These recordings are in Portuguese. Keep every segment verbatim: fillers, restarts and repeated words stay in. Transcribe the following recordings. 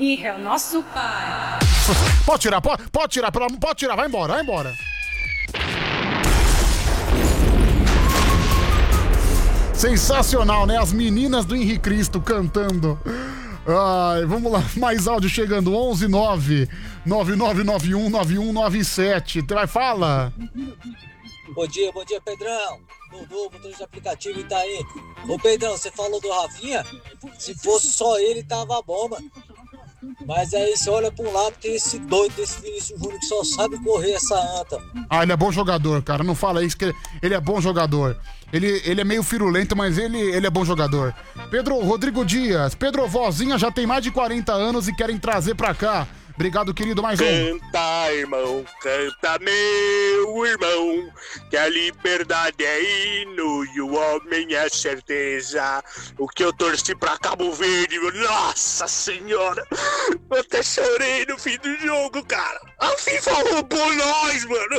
e é o nosso pai. Pode tirar, pode, pode tirar, pode tirar, vai embora, vai embora. Sensacional, né? As meninas do Henrique Cristo cantando. Ai, vamos lá, mais áudio chegando, onze nove nove nove nove um nove um nove sete. Vai, fala. Bom dia, bom dia, Pedrão. Dudu, motorista de aplicativo Itaí. Ô, Pedrão, você falou do Rafinha? Se fosse só ele, tava bom, mano. Mas aí você olha pra um lado, tem esse doido desse Vinícius Júnior que só sabe correr essa anta. Ah, ele é bom jogador, cara. Não fala isso, que ele é bom jogador. Ele, ele é meio firulento, mas ele, ele é bom jogador. Pedro Rodrigo Dias. Pedro, vozinha já tem mais de quarenta anos e querem trazer pra cá. Obrigado, querido, mais um. Canta, irmão, canta, meu irmão, que a liberdade é hino e o homem é certeza. O que eu torci pra Cabo Verde, meu, nossa senhora, eu até chorei no fim do jogo, cara. A FIFA roubou nós, mano.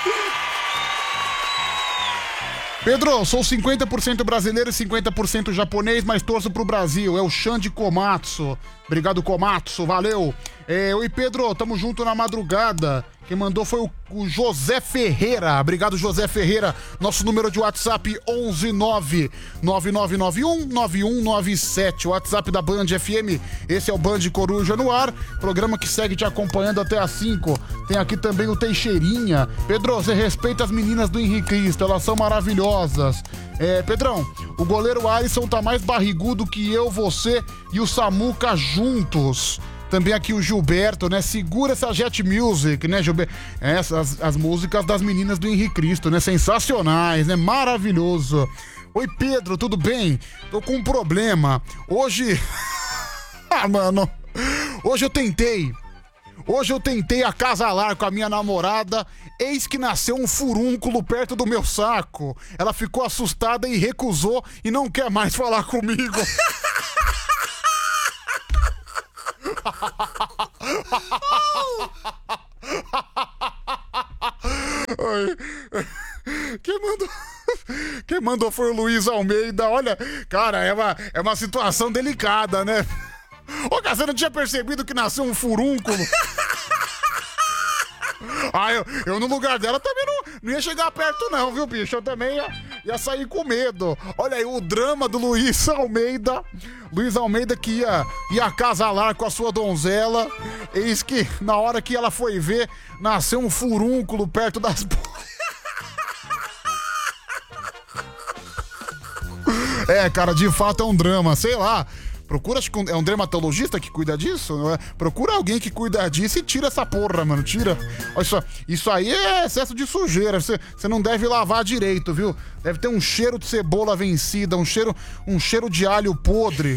Pedro, sou cinquenta por cento brasileiro e cinquenta por cento japonês, mas torço pro Brasil. É o Xande Komatsu. Obrigado, Komatsu. Valeu. É, oi, Pedro. Tamo junto na madrugada. Quem mandou foi o, o José Ferreira. Obrigado, José Ferreira. Nosso número de WhatsApp onze nove nove nove nove um nove um nove sete. WhatsApp da Band F M. Esse é o Band Coruja no ar. Programa que segue te acompanhando até às cinco. Tem aqui também o Teixeirinha. Pedro, você respeita as meninas do Henrique Cristo. Elas são maravilhosas. É, Pedrão, o goleiro Alisson tá mais barrigudo que eu, você e o Samuca juntos. Também aqui o Gilberto, né? Segura essa Jet Music, né, Gilberto? Essas as músicas das meninas do Henrique Cristo, né? Sensacionais, né? Maravilhoso. Oi, Pedro, tudo bem? Tô com um problema. Hoje... ah, mano. Hoje eu tentei. Hoje eu tentei acasalar com a minha namorada, eis que nasceu um furúnculo perto do meu saco. Ela ficou assustada e recusou e não quer mais falar comigo. Quem mandou... Quem mandou foi o Luiz Almeida. Olha, cara, é uma, é uma situação delicada, né? Ô, cara, você não tinha percebido que nasceu um furúnculo? Ah, eu, eu no lugar dela também não, não ia chegar perto não, viu, bicho? Eu também ia, ia sair com medo. Olha aí, o drama do Luiz Almeida. Luiz Almeida que ia, ia acasalar com a sua donzela. Eis que, na hora que ela foi ver, nasceu um furúnculo perto das... É, cara, de fato é um drama, sei lá. Procura, acho que é um dermatologista que cuida disso, não é? Procura alguém que cuida disso e tira essa porra, mano, tira. Olha só, isso aí é excesso de sujeira, você, você não deve lavar direito, viu? Deve ter um cheiro de cebola vencida, um cheiro, um cheiro de alho podre.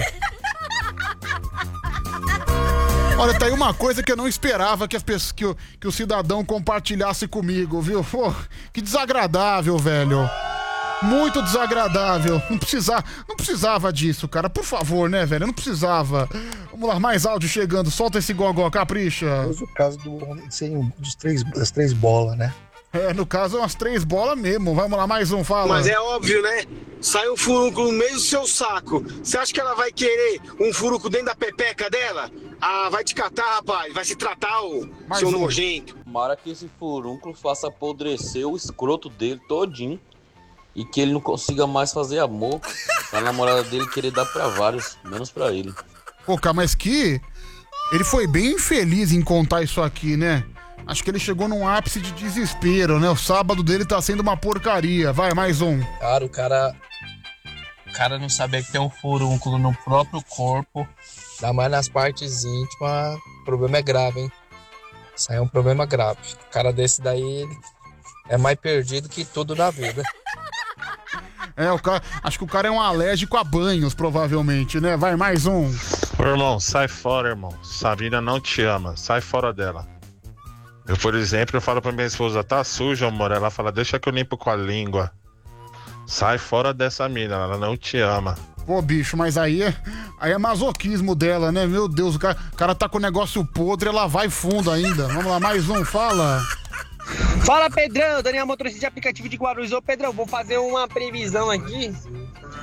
Olha, tá aí uma coisa que eu não esperava que, as pessoas, que, o, que o cidadão compartilhasse comigo, viu? Pô, que desagradável, velho. Muito desagradável. Não precisava, não precisava disso, cara. Por favor, né, velho? Não precisava. Vamos lá, mais áudio chegando. Solta esse gogó, capricha. O caso do, sem, dos três, das três bolas, né? É, no caso, umas três bolas mesmo. Vamos lá, mais um, fala. Mas é óbvio, né? Sai um furúnculo no meio do seu saco. Você acha que ela vai querer um furúnculo dentro da pepeca dela? Ah, vai te catar, rapaz. Vai se tratar, ô seu um. nojento. Tomara que esse furúnculo faça apodrecer o escroto dele todinho. E que ele não consiga mais fazer amor. A namorada dele querer dar pra vários, menos pra ele. Pô, cara, mas que... Ele foi bem infeliz em contar isso aqui, né? Acho que ele chegou num ápice de desespero, né? O sábado dele tá sendo uma porcaria. Vai, mais um. Cara, o cara... O cara não saber que tem um furúnculo no próprio corpo. Ainda mais nas partes íntimas. O problema é grave, hein? Isso aí é um problema grave. O cara desse daí, ele é mais perdido que tudo na vida. É, o cara, acho que o cara é um alérgico a banhos, provavelmente, né? Vai, mais um. Ô, irmão, sai fora, irmão. Sabrina não te ama, sai fora dela. Eu, por exemplo, eu falo pra minha esposa, tá sujo, amor. Ela fala, deixa que eu limpo com a língua. Sai fora dessa mina, ela não te ama. Pô, bicho, mas aí é, aí é masoquismo dela, né? Meu Deus, o cara, o cara tá com o negócio podre, ela vai fundo ainda. Vamos lá, mais um, fala. Fala, Pedrão, Daniel, motorista de aplicativo de Guarulhos. Ô, Pedrão, vou fazer uma previsão aqui.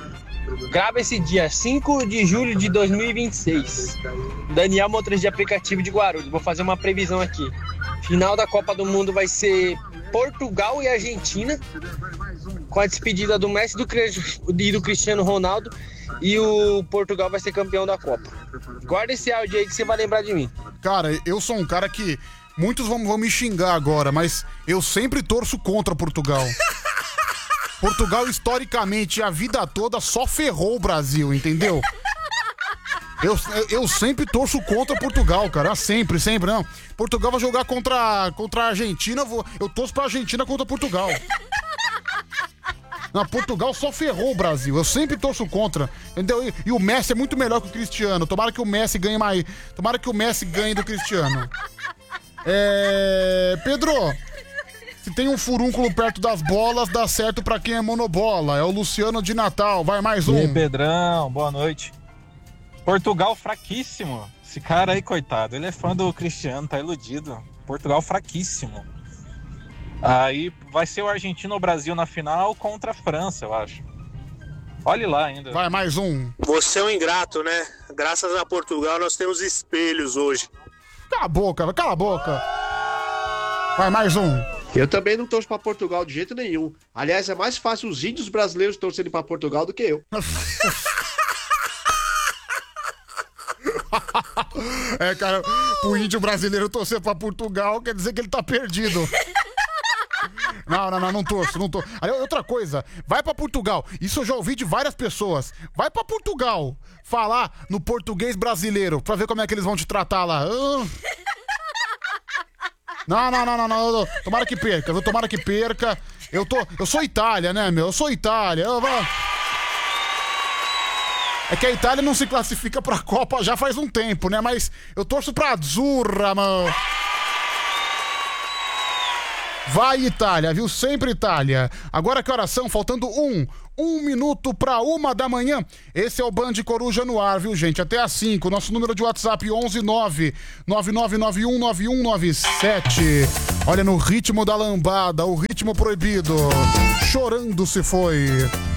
Grava esse dia, cinco de julho de dois mil e vinte e seis. Daniel, motorista de aplicativo de Guarulhos. Vou fazer uma previsão aqui. Final da Copa do Mundo vai ser Portugal e Argentina, com a despedida do Messi do Cri- e do Cristiano Ronaldo. E o Portugal vai ser campeão da Copa. Guarda esse áudio aí que você vai lembrar de mim. Cara, eu sou um cara que muitos vão, vão me xingar agora, mas eu sempre torço contra Portugal. Portugal, historicamente, a vida toda só ferrou o Brasil, entendeu? Eu, eu sempre torço contra Portugal, cara. Sempre, sempre, não. Portugal vai jogar contra, contra a Argentina, eu, vou, eu torço pra Argentina contra Portugal. Não, Portugal só ferrou o Brasil. Eu sempre torço contra, entendeu? E, e o Messi é muito melhor que o Cristiano. Tomara que o Messi ganhe mais. Tomara que o Messi ganhe do Cristiano. É... Pedro, se tem um furúnculo perto das bolas, dá certo pra quem é monobola. É o Luciano de Natal. Vai, mais um. E aí, Pedrão, boa noite. Portugal fraquíssimo. Esse cara aí, coitado, ele é fã do Cristiano, tá iludido. Portugal fraquíssimo. Aí vai ser o Argentina ou o Brasil na final contra a França, eu acho. Olhe lá ainda. Vai, mais um. Você é um ingrato, né? Graças a Portugal nós temos espelhos hoje. Cala a boca, cala a boca. Vai, mais um. Eu também não torço pra Portugal de jeito nenhum. Aliás, é mais fácil os índios brasileiros torcerem pra Portugal do que eu. É, cara, o índio brasileiro torcer pra Portugal quer dizer que ele tá perdido. Não, não, não, não torço, não torço. Aí, outra coisa, vai pra Portugal. Isso eu já ouvi de várias pessoas. Vai pra Portugal falar no português brasileiro pra ver como é que eles vão te tratar lá. Ah. Não, não, não, não, não. Tomara que perca, viu? Tomara que perca. Eu tô. Eu sou Itália, né, meu? Eu sou Itália. Eu vou... É que a Itália não se classifica pra Copa já faz um tempo, né? Mas eu torço pra Azzurra, mano. Vai, Itália, viu? Sempre Itália. Agora que horas são? Faltando um. Um minuto pra uma da manhã. Esse é o Band Coruja no ar, viu, gente? Até às cinco. Nosso número de WhatsApp onze nove nove nove nove um nove um nove sete. Olha, no ritmo da lambada, o ritmo proibido. Chorando se foi.